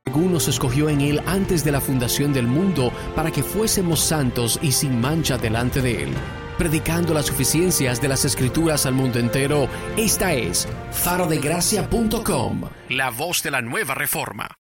según nos escogió en Él antes de la fundación del mundo para que fuésemos santos y sin mancha delante de Él. Predicando las suficiencias de las Escrituras al mundo entero, esta es farodegracia.com, la voz de la nueva reforma.